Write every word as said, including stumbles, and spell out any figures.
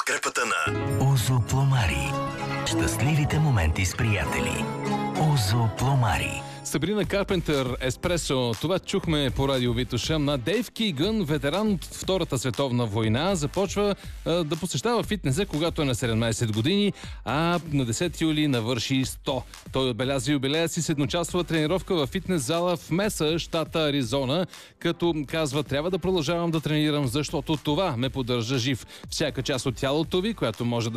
подкрепата на Озо Пломари. Щастливите моменти с приятели. Озо Пломари. Сабрина Карпентър, Еспресо. Това чухме по радио Витоша. На Дейв Кигън, ветеран от Втората световна война, започва а, да посещава фитнеса, когато е на седемнайсет години, а на десети юли навърши сто. Той отбеляза юбилея си с едночасова тренировка в фитнес зала в Меса, щата Аризона, като казва: трябва да продължавам да тренирам, защото това ме поддържа жив. Всяка част от тялото ви, която може да